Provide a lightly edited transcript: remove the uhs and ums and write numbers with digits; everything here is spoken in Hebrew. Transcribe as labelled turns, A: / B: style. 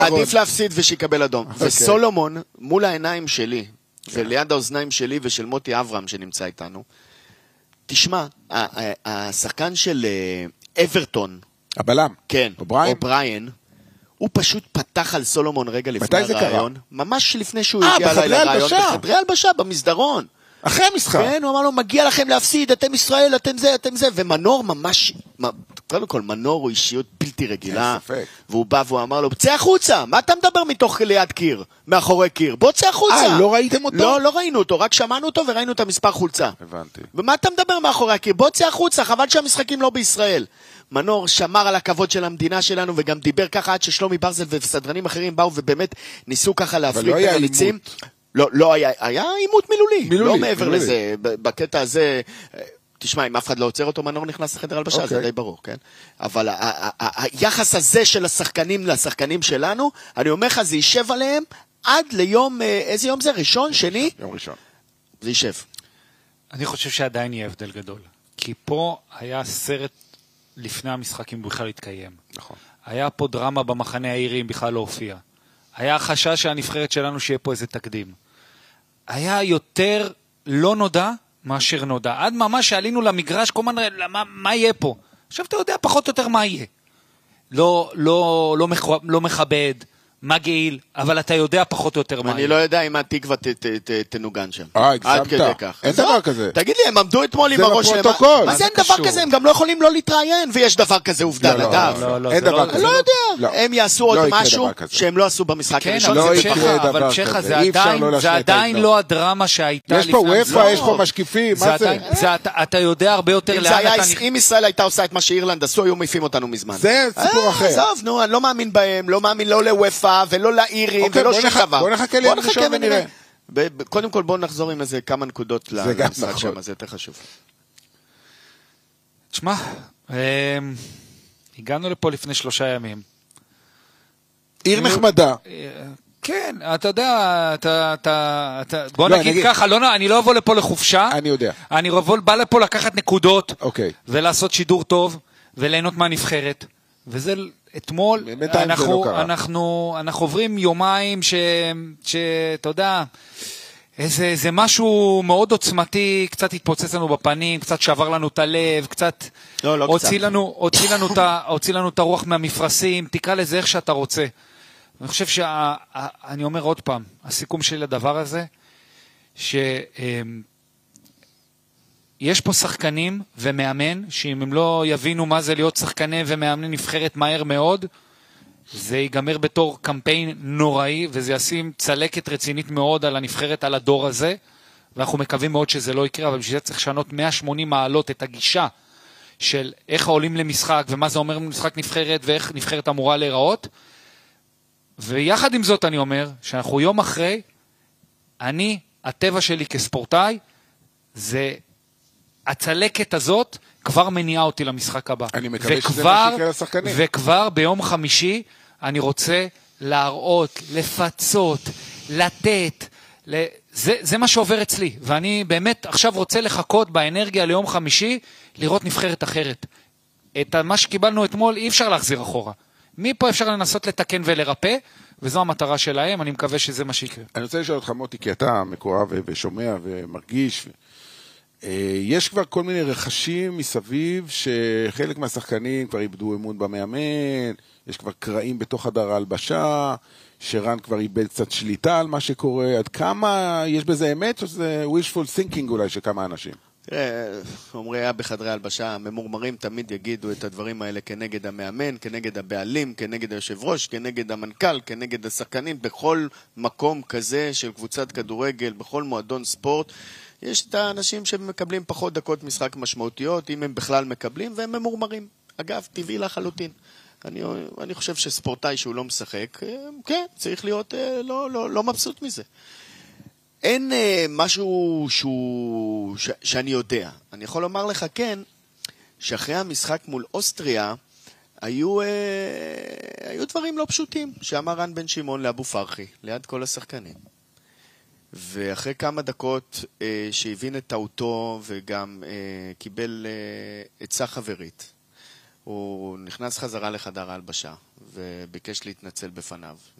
A: עדיף להפסיד ושיקבל אדום. וסולומון, מול העיניים שלי, וליד האוזניים שלי ושל מוטי אברהם שנמצא איתנו, תשמע, השחקן של אברטון,
B: הבלם.
A: כן, אובריין, הוא פשוט פתח על סולומון רגע לפני הרעיון. ממש לפני שהוא הגיע אליי לרעיון. בחדרי הלבשה, במסדרון.
B: אחרי המשחק.
A: כן, הוא אמר לו, מגיע לכם להפסיד, אתם ישראל, אתם זה, אתם זה. ומנור ממש, קודם כל, מנור הוא אישיות בלתי רגילה. והוא בא והוא אמר לו, צא החוצה, מה אתה מדבר מתוך ליד קיר, מאחורי קיר? בוא צא החוצה.
B: לא ראיתם אותו?
A: לא ראינו אותו, רק שמענו אותו וראינו את המספר חולצה.
B: הבנתי.
A: ומה אתה מדבר מאחורי הקיר? בוא צא החוצה, חבל שהמשחקים לא בישראל. מנור שמר על הכבוד של המדינה שלנו וגם דיבר ככה עד ששלומי ברזל וסדרנים אחרים באו ובאמת ניסו ככה להפליג את הליצים. לא היה, היה עימות מילולי, לא מעבר לזה, בקטע הזה, תשמע, אם אף אחד לא עוצר אותו, מנור נכנס לחדר הלבשה, זה די ברור, כן? אבל היחס הזה של השחקנים לשחקנים שלנו, אני אומר לך, זה יישב עליהם עד ליום, איזה יום זה? ראשון, שני?
B: יום ראשון.
A: זה יישב.
C: אני חושב שעדיין יהיה הבדל גדול, כי פה היה סרט לפני המשחק אם בכלל התקיים.
B: נכון.
C: היה פה דרמה במחנה העירי אם בכלל לא הופיע. היה חשש שהנבחרת שלנו שיהיה פה איזה תקדים. היה יותר לא נודע מאשר נודע. עד ממש שעלינו למגרש, כל הזמן, מה יהיה פה? עכשיו אתה יודע פחות או יותר מה יהיה. לא מכבד, מגעיל, אבל אתה יודע פחות או יותר מה יהיה.
A: אני לא יודע אם התקווה תנוגן שם.
B: הגזמת. אין דבר כזה.
A: תגיד לי, הם עמדו אתמול עם הראש.
B: זה בפרוטוקול.
A: מה זה אין דבר כזה? הם גם לא יכולים לא להתראיין, ויש דבר כזה עובדה לדעת.
B: אין דבר כזה.
A: לא יודע. הם יעשו עוד משהו שהם לא עשו במשחק הראשון.
B: לא יקרה דבר
C: כזה.
B: זה
C: זה עדיין לא הדרמה שהייתה
B: לפני. יש פה וופא, יש פה משקיפים, מה זה?
C: אתה יודע הרבה יותר לאן אתה...
A: אם ישראל הייתה עושה את מה שאירלנד עשו, היו מעיפים אותנו מזמן.
B: זה סיפור אחר.
A: עזוב, נו, אני לא מאמין בהם, לא מאמין לא לוופא ולא לאירים ולא שום דבר.
B: בוא נחכה ליום ראשון ונראה.
A: קודם כל בואו נחזור עם איזה כמה נקודות למשחק שם, זה יותר חשוב.
C: תשמע, הגענו לפה לפני 3 ימים.
B: עיר נחמדה.
C: כן, אתה יודע, בוא נגיד ככה, אני לא אבוא לפה לחופשה.
B: אני יודע.
C: אני בא לפה לקחת נקודות.
B: אוקיי.
C: ולעשות שידור טוב, וליהנות מהנבחרת. וזה אתמול, אנחנו עוברים יומיים שאתה יודע, זה משהו מאוד עוצמתי, קצת התפוצץ לנו בפנים, קצת שבר לנו את הלב, קצת הוציא לנו את הרוח מהמפרשים, תקרא לזה איך שאתה רוצה. אני חושב אני אומר עוד פעם, הסיכום שלי לדבר הזה, יש פה שחקנים ומאמן, שאם הם לא יבינו מה זה להיות שחקני ומאמני נבחרת מהר מאוד, זה ייגמר בתור קמפיין נוראי, וזה ישים צלקת רצינית מאוד על הנבחרת, על הדור הזה, ואנחנו מקווים מאוד שזה לא יקרה, אבל בשביל זה צריך לשנות 180 מעלות את הגישה של איך העולים למשחק, ומה זה אומר משחק נבחרת, ואיך נבחרת אמורה להיראות. ויחד עם זאת אני אומר, שאנחנו יום אחרי, הטבע שלי כספורטאי, זה הצלקת הזאת כבר מניעה אותי למשחק הבא.
B: אני מקווה שזה מה שיקרה לשחקנים.
C: וכבר ביום חמישי אני רוצה להראות, לפצות, לתת, זה מה שעובר אצלי. ואני באמת עכשיו רוצה לחכות באנרגיה ליום חמישי, לראות נבחרת אחרת. את מה שקיבלנו אתמול אי אפשר להחזיר אחורה. מפה אפשר לנסות לתקן ולרפא, וזו המטרה שלהם, אני מקווה שזה מה שיקרה.
B: אני רוצה לשאול אותך מוטי, כי אתה מקורב ושומע ומרגיש, יש כבר כל מיני רכשים מסביב, שחלק מהשחקנים כבר איבדו אמון במאמן, יש כבר קרעים בתוך חדר ההלבשה, שרן כבר איבד קצת שליטה על מה שקורה, עד כמה יש בזה אמת, או שזה wishful thinking אולי של כמה אנשים?
A: אומרי היה בחדרי הלבשה, הממורמרים תמיד יגידו את הדברים האלה כנגד המאמן, כנגד הבעלים, כנגד היושב ראש, כנגד המנכ"ל, כנגד השחקנים, בכל מקום כזה של קבוצת כדורגל, בכל מועדון ספורט, יש את האנשים שמקבלים פחות דקות משחק משמעותיות, אם הם בכלל מקבלים, והם ממורמרים. אגב, טבעי לחלוטין. אני חושב שספורטאי שהוא לא משחק, כן, צריך להיות לא מבסוט מזה. אין משהו שאני יודע. אני יכול לומר לך כן, שאחרי המשחק מול אוסטריה, היו דברים לא פשוטים, שאמר רן בן שמעון לאבו פרחי, ליד כל השחקנים. ואחרי כמה דקות שהבין את טעותו וגם קיבל עצה חברית, הוא נכנס חזרה לחדר ההלבשה, וביקש להתנצל בפניו.